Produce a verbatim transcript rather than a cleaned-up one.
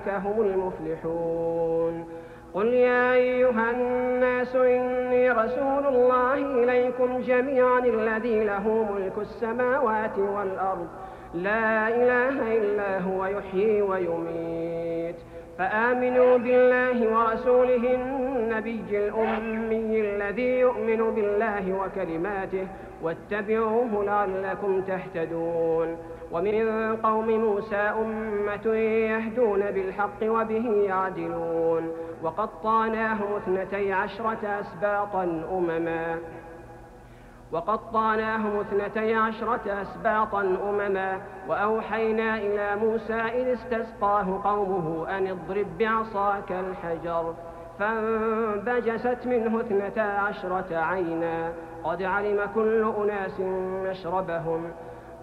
فأولئك هم المفلحون. قل يا أيها الناس إني رسول الله إليكم جميعا الذي له ملك السماوات والأرض لا إله إلا هو يحيي ويميت، فآمنوا بالله ورسوله النبي الأمي الذي يؤمن بالله وكلماته واتبعوه لعلكم تهتدون. ومن قوم موسى أمة يهدون بالحق وبه يعدلون. وقطعناهم اثنتي عشرة أسباطا أمما وقطعناهم اثنتي عشرة أسباطا أمما وأوحينا إلى موسى إذ استسقاه قومه أن اضرب بعصاك الحجر فانبجست منه اثنتا عشرة عينا قد علم كل أناس مشربهم